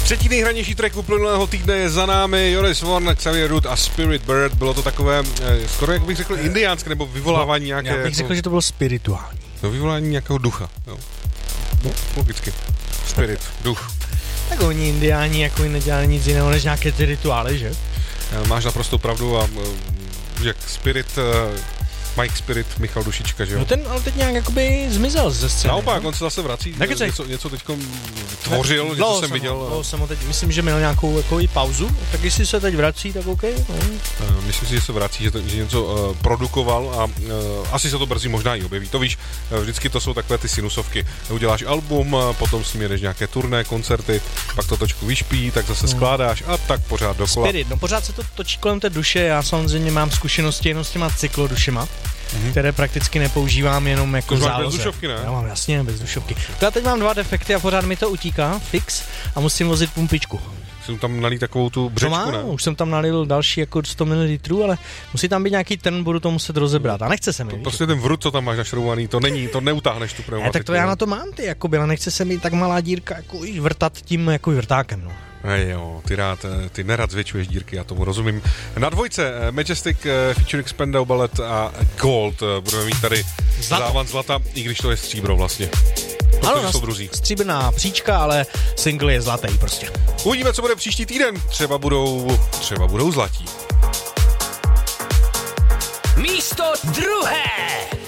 Třetí nejhranější track uplynulého týdne je za námi. Joris Vorn, Xavier Rudd a Spirit Bird. Bylo to takové, skoro jak bych řekl, indiánské, nebo vyvolávání nějaké... Já bych řekl, že to bylo spirituální. No, vyvolání nějakého ducha, jo. No, logicky. Spirit, duch. Tak oni indiáni jako nedělali nic jiného než nějaké ty rituály, že? Máš naprosto pravdu a jak Spirit... Mike Spirit, Michal Dušička, že jo? No ten ale teď nějak jakoby zmizel ze scény. Naopak, on se zase vrací, něco teďko tvořil, ne, něco jsem viděl. Jsem ho teď, myslím, že měl nějakou jako pauzu, tak jestli se teď vrací, tak OK. No. Myslím si, že se vrací, že něco produkoval a asi se to brzy možná i objeví. To víš, vždycky to jsou takové ty sinusovky. Uděláš album, potom s ním jedeš nějaké turné, koncerty, pak to trošku vyšpí, tak zase skládáš a tak pořád dokola. Spirit, no pořád se to točí kolem té duše, já samozřejmě mám zkušenosti jenom s těma cyklodušima. Které prakticky nepoužívám jenom jako v záloze. Bez dušovky, ne? Já mám jasně bez dušovky. Já teď mám 2 defekty a pořád mi to utíká, fix, a musím vozit pumpičku. Jsem tam nalít takovou tu břečku, ne? Už jsem tam nalil další jako 100 ml, ale musí tam být nějaký ten, budu to muset rozebrat. A nechce se mi. Prostě ten vrut, co tam máš našroubovaný, to neutáhneš tu pneumatiku. Tak to já na to mám, ty, jakoby, ale nechce se mi tak malá dírka jako vrtat tím jako vrtákem, no. Jo, ty nerad zvětšuješ dírky, já tomu rozumím. Na dvojce Majestic featuring Spandau Ballet a Gold. Budeme mít tady závan zlata, i když to je stříbro vlastně. Ano, stříbrná příčka, ale single je zlatý prostě. Uvidíme, co bude příští týden. Třeba budou zlatí. Místo druhé.